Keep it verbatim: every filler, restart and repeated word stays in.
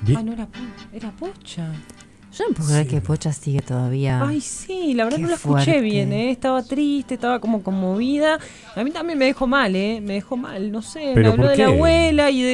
Ah, no era, era Pocha. Yo no puedo creer que Pocha sigue todavía. Ay, sí, la verdad Qué no la escuché fuerte. bien, ¿eh? Estaba triste, estaba como conmovida. A mí también me dejó mal, ¿eh? Me dejó mal, no sé. ¿Pero Me habló por de qué? la abuela y de